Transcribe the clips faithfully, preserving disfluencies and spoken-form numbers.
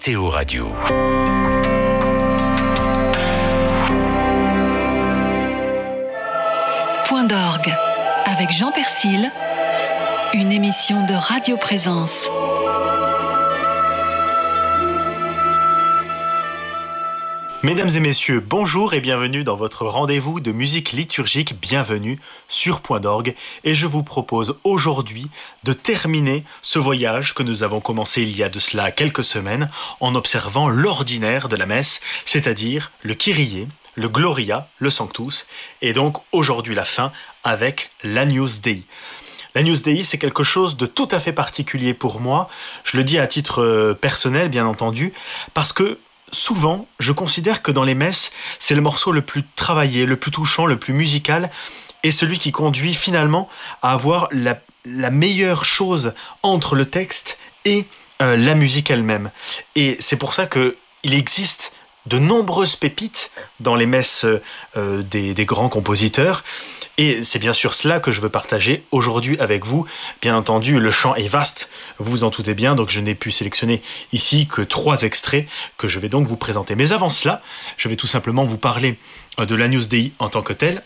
Météo Radio. Point d'orgue avec Jean Persil, une émission de Radio Présence. Mesdames et messieurs, bonjour et bienvenue dans votre rendez-vous de musique liturgique. Bienvenue sur Point d'orgue. Et je vous propose aujourd'hui de terminer ce voyage que nous avons commencé il y a de cela quelques semaines en observant l'ordinaire de la messe, c'est-à-dire le Kyrie, le Gloria, le Sanctus, et donc aujourd'hui la fin avec l'Agnus Dei. L'Agnus Dei, c'est quelque chose de tout à fait particulier pour moi. Je le dis à titre personnel, bien entendu, parce que souvent, je considère que dans les messes, c'est le morceau le plus travaillé, le plus touchant, le plus musical, et celui qui conduit finalement à avoir la, la meilleure chose entre le texte et euh, la musique elle-même. Et c'est pour ça qu'il existe de nombreuses pépites dans les messes euh, des, des grands compositeurs. Et c'est bien sûr cela que je veux partager aujourd'hui avec vous. Bien entendu, le chant est vaste, vous en doutez bien, donc je n'ai pu sélectionner ici que trois extraits que je vais donc vous présenter. Mais avant cela, je vais tout simplement vous parler de l'Agnus Dei en tant que tel,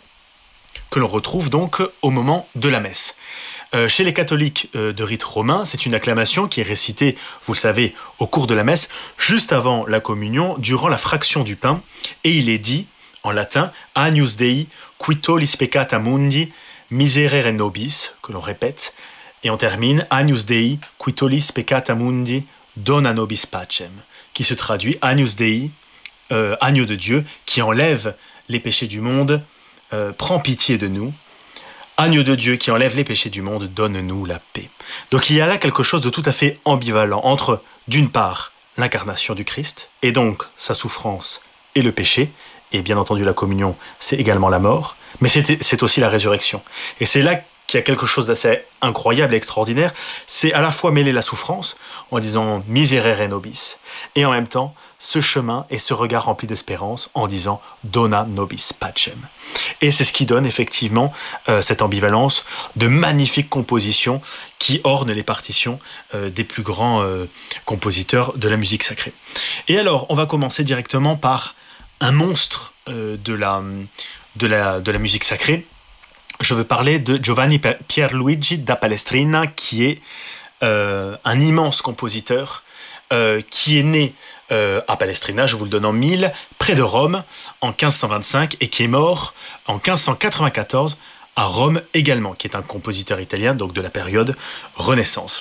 que l'on retrouve donc au moment de la messe. Euh, chez les catholiques euh, de rite romain, c'est une acclamation qui est récitée, vous le savez, au cours de la messe, juste avant la communion, durant la fraction du pain, et il est dit, en latin, Agnus Dei, qui tollis peccata mundi, miserere nobis, que l'on répète, et on termine, Agnus Dei, qui tollis peccata mundi, dona nobis pacem, qui se traduit, Agnus Dei, euh, agneau de Dieu, qui enlève les péchés du monde, euh, prend pitié de nous. Agneau de Dieu qui enlève les péchés du monde, donne-nous la paix. Donc il y a là quelque chose de tout à fait ambivalent entre, d'une part, l'incarnation du Christ, et donc sa souffrance et le péché, et bien entendu la communion, c'est également la mort, mais c'est, c'est aussi la résurrection. Et c'est là qu'il y a quelque chose d'assez incroyable et extraordinaire, c'est à la fois mêler la souffrance, en disant « miserere nobis », et en même temps, ce chemin et ce regard rempli d'espérance, en disant « dona nobis pacem ». Et c'est ce qui donne effectivement euh, cette ambivalence de magnifiques compositions qui ornent les partitions euh, des plus grands euh, compositeurs de la musique sacrée. Et alors, on va commencer directement par un monstre euh, de, la, de, la, de la musique sacrée. Je veux parler de Giovanni Pierluigi da Palestrina, qui est euh, un immense compositeur euh, qui est né euh, à Palestrina, je vous le donne en mille, près de Rome, en quinze cent vingt-cinq, et qui est mort en quinze cent quatre-vingt-quatorze à Rome également, qui est un compositeur italien, donc de la période Renaissance.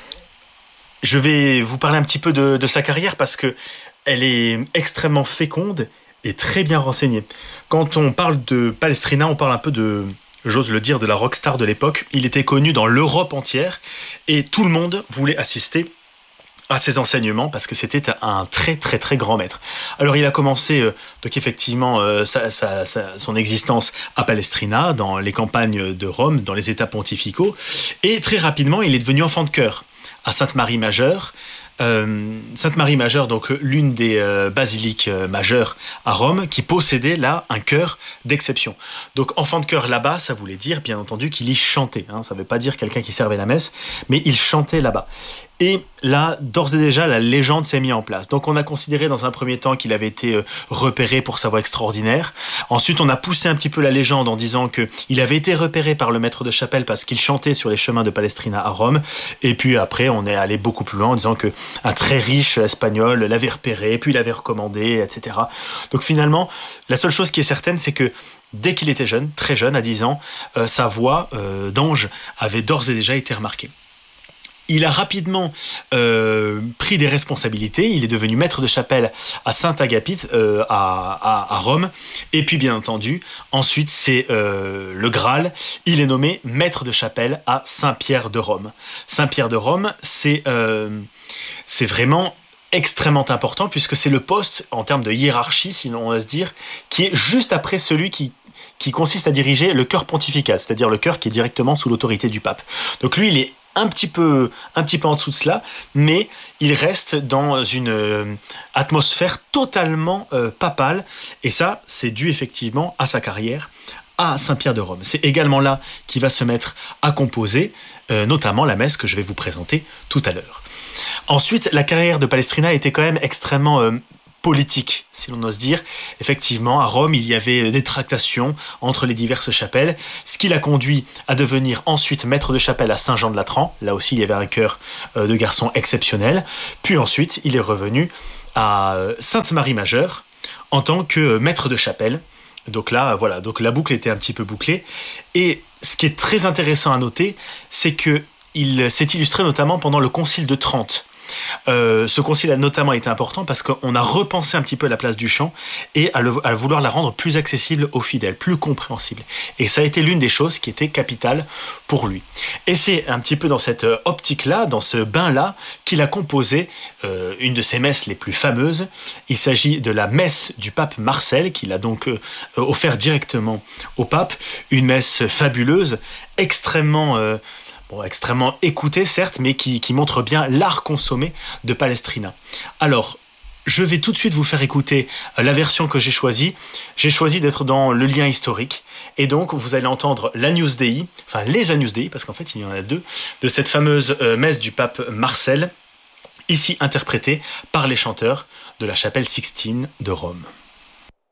Je vais vous parler un petit peu de, de sa carrière parce que elle est extrêmement féconde et très bien renseignée. Quand on parle de Palestrina, on parle un peu de, j'ose le dire, de la rockstar de l'époque. Il était connu dans l'Europe entière et tout le monde voulait assister à ses enseignements parce que c'était un très très très grand maître. Alors il a commencé euh, donc effectivement euh, sa, sa, sa, son existence à Palestrina, dans les campagnes de Rome, dans les états pontificaux, et très rapidement il est devenu enfant de chœur à Sainte-Marie-Majeure. Euh, Sainte-Marie-Majeure, donc l'une des euh, basiliques euh, majeures à Rome, qui possédait là un chœur d'exception. Donc enfant de chœur là-bas, ça voulait dire bien entendu qu'il y chantait, hein, ça ne veut pas dire quelqu'un qui servait la messe, mais il chantait là-bas. Et là, d'ores et déjà, la légende s'est mise en place. Donc on a considéré dans un premier temps qu'il avait été euh, repéré pour sa voix extraordinaire. Ensuite, on a poussé un petit peu la légende en disant qu'il avait été repéré par le maître de chapelle parce qu'il chantait sur les chemins de Palestrina à Rome. Et puis après, on est allé beaucoup plus loin en disant qu'un très riche espagnol l'avait repéré, puis l'avait recommandé, et cetera. Donc finalement, la seule chose qui est certaine, c'est que dès qu'il était jeune, très jeune, à dix ans, euh, sa voix euh, d'ange avait d'ores et déjà été remarquée. Il a rapidement euh, pris des responsabilités, il est devenu maître de chapelle à Saint-Agapite, euh, à, à, à Rome, et puis bien entendu, ensuite c'est euh, le Graal, il est nommé maître de chapelle à Saint-Pierre de Rome. Saint-Pierre de Rome, c'est, euh, c'est vraiment extrêmement important, puisque c'est le poste, en termes de hiérarchie, si l'on ose dire, qui est juste après celui qui qui consiste à diriger le chœur pontifical, c'est-à-dire le chœur qui est directement sous l'autorité du pape. Donc lui, il est un petit peu, un petit peu en dessous de cela, mais il reste dans une euh, atmosphère totalement euh, papale, et ça, c'est dû effectivement à sa carrière à Saint-Pierre de Rome. C'est également là qu'il va se mettre à composer, euh, notamment la messe que je vais vous présenter tout à l'heure. Ensuite, la carrière de Palestrina était quand même extrêmement euh, politique, si l'on ose dire. Effectivement, à Rome, il y avait des tractations entre les diverses chapelles, ce qui l'a conduit à devenir ensuite maître de chapelle à Saint-Jean-de-Latran. Là aussi, il y avait un chœur euh, de garçon exceptionnel. Puis ensuite, il est revenu à Sainte-Marie-Majeure en tant que maître de chapelle. Donc là, voilà, donc la boucle était un petit peu bouclée. Et ce qui est très intéressant à noter, c'est que il s'est illustré notamment pendant le Concile de Trente. Euh, ce concile a notamment été important parce qu'on a repensé un petit peu la place du chant et à, le, à vouloir la rendre plus accessible aux fidèles, plus compréhensible. Et ça a été l'une des choses qui était capitale pour lui. Et c'est un petit peu dans cette optique-là, dans ce bain-là, qu'il a composé euh, une de ses messes les plus fameuses. Il s'agit de la messe du pape Marcel, qu'il a donc euh, offert directement au pape. Une messe fabuleuse, extrêmement... Euh, Bon, extrêmement écouté, certes, mais qui, qui montre bien l'art consommé de Palestrina. Alors, je vais tout de suite vous faire écouter la version que j'ai choisie. J'ai choisi d'être dans le lien historique. Et donc, vous allez entendre l'Agnus Dei, enfin les Agnus Dei, parce qu'en fait, il y en a deux, de cette fameuse euh, messe du pape Marcel, ici interprétée par les chanteurs de la chapelle Sixtine de Rome.